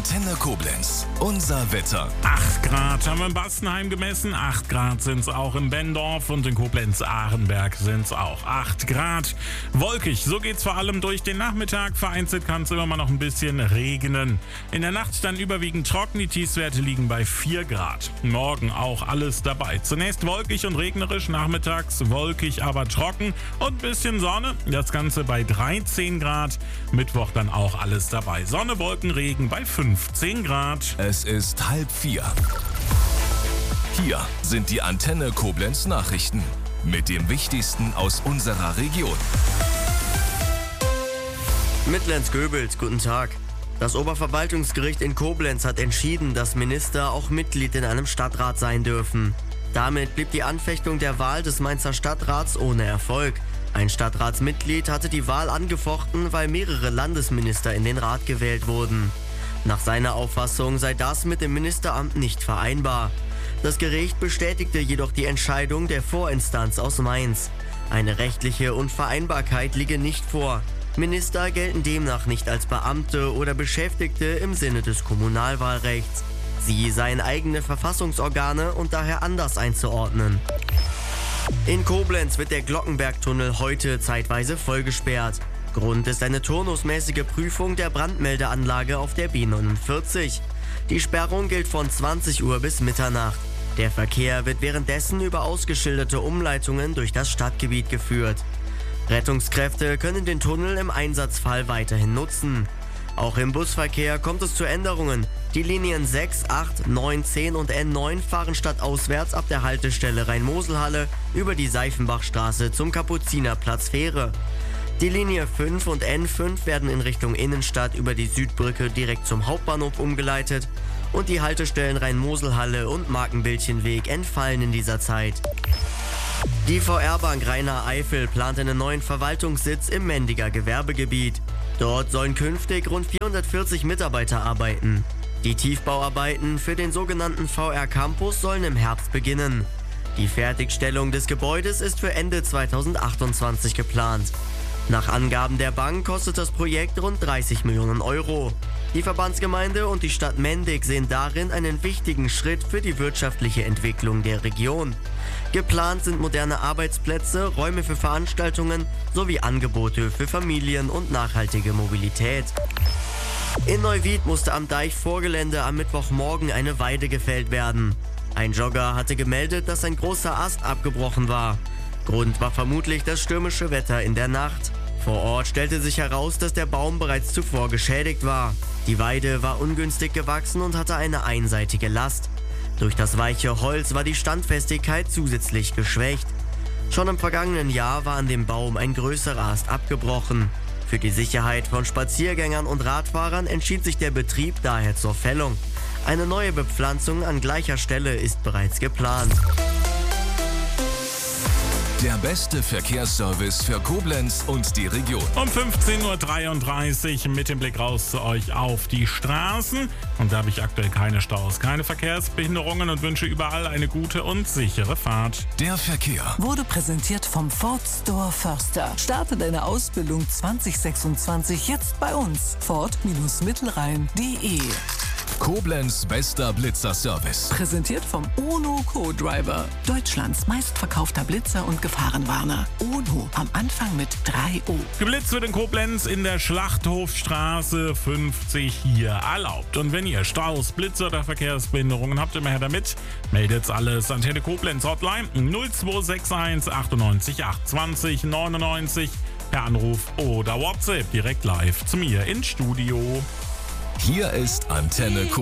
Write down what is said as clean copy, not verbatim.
Antenne Koblenz. Unser Wetter. 8 Grad haben wir in Bastenheim gemessen, 8 Grad sind es auch in Bendorf und in Koblenz-Arenberg sind es auch 8 Grad. Wolkig, so geht's vor allem durch den Nachmittag. Vereinzelt kann es immer mal noch ein bisschen regnen. In der Nacht dann überwiegend trocken, die Tiefstwerte liegen bei 4 Grad. Morgen auch alles dabei. Zunächst wolkig und regnerisch, nachmittags wolkig, aber trocken und ein bisschen Sonne. Das Ganze bei 13 Grad. Mittwoch dann auch alles dabei. Sonne, Wolken, Regen bei 15 Grad. Es ist 3:30. Hier sind die Antenne Koblenz Nachrichten mit dem Wichtigsten aus unserer Region. Mitlenz-Göbels, guten Tag. Das Oberverwaltungsgericht in Koblenz hat entschieden, dass Minister auch Mitglied in einem Stadtrat sein dürfen. Damit blieb die Anfechtung der Wahl des Mainzer Stadtrats ohne Erfolg. Ein Stadtratsmitglied hatte die Wahl angefochten, weil mehrere Landesminister in den Rat gewählt wurden. Nach seiner Auffassung sei das mit dem Ministeramt nicht vereinbar. Das Gericht bestätigte jedoch die Entscheidung der Vorinstanz aus Mainz. Eine rechtliche Unvereinbarkeit liege nicht vor. Minister gelten demnach nicht als Beamte oder Beschäftigte im Sinne des Kommunalwahlrechts. Sie seien eigene Verfassungsorgane und daher anders einzuordnen. In Koblenz wird der Glockenbergtunnel heute zeitweise vollgesperrt. Grund ist eine turnusmäßige Prüfung der Brandmeldeanlage auf der B49. Die Sperrung gilt von 20 Uhr bis Mitternacht. Der Verkehr wird währenddessen über ausgeschilderte Umleitungen durch das Stadtgebiet geführt. Rettungskräfte können den Tunnel im Einsatzfall weiterhin nutzen. Auch im Busverkehr kommt es zu Änderungen. Die Linien 6, 8, 9, 10 und N9 fahren stadtauswärts ab der Haltestelle Rhein-Mosel-Halle über die Seifenbachstraße zum Kapuzinerplatz Fähre. Die Linie 5 und N5 werden in Richtung Innenstadt über die Südbrücke direkt zum Hauptbahnhof umgeleitet und die Haltestellen Rhein-Mosel-Halle und Markenbildchenweg entfallen in dieser Zeit. Die VR-Bank Rhein-Eifel plant einen neuen Verwaltungssitz im Mendiger Gewerbegebiet. Dort sollen künftig rund 440 Mitarbeiter arbeiten. Die Tiefbauarbeiten für den sogenannten VR-Campus sollen im Herbst beginnen. Die Fertigstellung des Gebäudes ist für Ende 2028 geplant. Nach Angaben der Bank kostet das Projekt rund 30 Millionen Euro. Die Verbandsgemeinde und die Stadt Mendig sehen darin einen wichtigen Schritt für die wirtschaftliche Entwicklung der Region. Geplant sind moderne Arbeitsplätze, Räume für Veranstaltungen sowie Angebote für Familien und nachhaltige Mobilität. In Neuwied musste am Deichvorgelände am Mittwochmorgen eine Weide gefällt werden. Ein Jogger hatte gemeldet, dass ein großer Ast abgebrochen war. Grund war vermutlich das stürmische Wetter in der Nacht. Vor Ort stellte sich heraus, dass der Baum bereits zuvor geschädigt war. Die Weide war ungünstig gewachsen und hatte eine einseitige Last. Durch das weiche Holz war die Standfestigkeit zusätzlich geschwächt. Schon im vergangenen Jahr war an dem Baum ein größerer Ast abgebrochen. Für die Sicherheit von Spaziergängern und Radfahrern entschied sich der Betrieb daher zur Fällung. Eine neue Bepflanzung an gleicher Stelle ist bereits geplant. Der beste Verkehrsservice für Koblenz und die Region. Um 15:33 Uhr mit dem Blick raus zu euch auf die Straßen. Und da habe ich aktuell keine Staus, keine Verkehrsbehinderungen und wünsche überall eine gute und sichere Fahrt. Der Verkehr Wurde präsentiert vom Ford Store Förster. Starte deine Ausbildung 2026 jetzt bei uns. Ford-Mittelrhein.de. Koblenz bester Blitzerservice. Präsentiert vom Ono Co-Driver. Deutschlands meistverkaufter Blitzer und Gefahrenwarner. Ono am Anfang mit 3O. Geblitzt wird in Koblenz in der Schlachthofstraße 50 hier erlaubt. Und wenn ihr Staus, Blitze oder Verkehrsbehinderungen habt, immer her damit. Meldet's alles. Antenne Koblenz Hotline 0261 98 820 99 per Anruf oder WhatsApp direkt live zu mir ins Studio. Hier ist Antenne Koblenz.